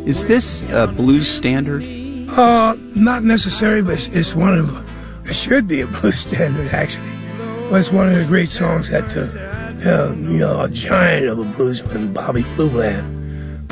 Is this a blues standard? Not necessarily, but it's one of. It should be a blues standard, actually. Well, it's one of the great songs that a giant of a bluesman, Bobby Blue Bland,